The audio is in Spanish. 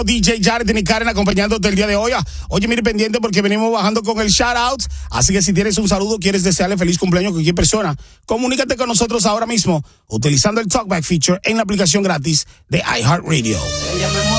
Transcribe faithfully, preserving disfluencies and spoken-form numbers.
D J Jared y Karen acompañándote el día de hoy. Oye, mire pendiente porque venimos bajando con el shout out. Así que si tienes un saludo, quieres desearle feliz cumpleaños a cualquier persona, comunícate con nosotros ahora mismo utilizando el Talkback feature en la aplicación gratis de iHeartRadio. Ella me